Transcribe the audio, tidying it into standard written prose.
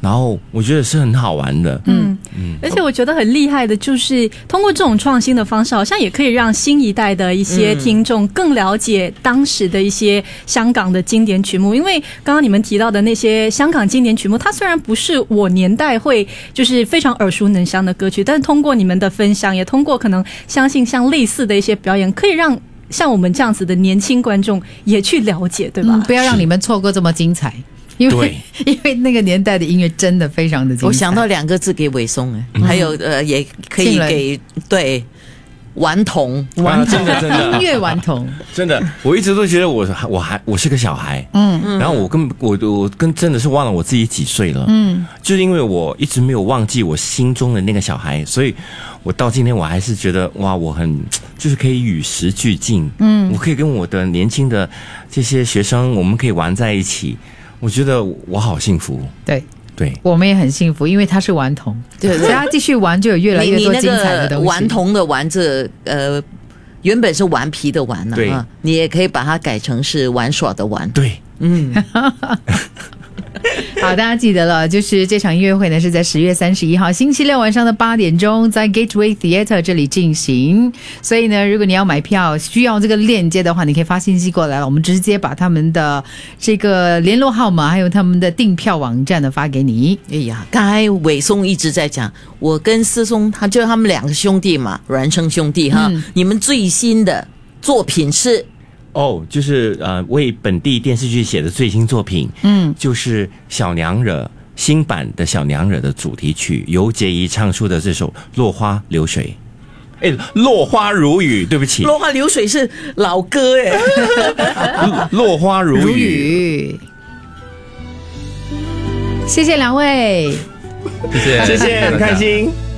然后我觉得是很好玩的。 而且我觉得很厉害的就是通过这种创新的方式，好像也可以让新一代的一些听众更了解当时的一些香港的经典曲目。因为刚刚你们提到的那些香港经典曲目，它虽然不是我年代会就是非常耳熟能详的歌曲，但是通过你们的分享，也通过可能相信像类似的一些表演，可以让像我们这样子的年轻观众也去了解，对吧？ 不要让你们错过这么精彩。因为那个年代的音乐真的非常的精彩。 我想到2个字给伟松，还有也可以给对顽童， 真的音乐顽童， 真的，我一直都觉得我是个小孩，然后我真的是忘了我自己几岁了，就是因为我一直没有忘记我心中的那个小孩，所以我到今天我还是觉得哇，我很就是可以与时俱进，我可以跟我的年轻的这些学生，我们可以玩在一起。我觉得我好幸福，对， 我们也很幸福，因为他是顽童，对，只要继续玩，就有越来越多精彩的东西。 你顽童的玩这原本是顽皮的顽对啊，你也可以把它改成是玩耍的玩。 对， 好，大家记得了，就是这场音乐会呢是在10月31号星期六晚上的8点钟，在 Gateway Theatre 这里进行。所以呢，如果你要买票需要这个链接的话，你可以发信息过来了，我们直接把他们的这个联络号码还有他们的订票网站呢发给你。 哎呀，刚才伟松一直在讲，我跟思松他们2个兄弟嘛，孪生兄弟哈，你们最新的作品是？ 就是为本地电视剧写的最新作品，就是小娘惹新版的小娘惹的主题曲，由杰怡唱出的这首《落花流水》。落花如雨，对不起， 落花流水是老歌哎， 落花如雨。 谢谢2位， 谢谢，很开心。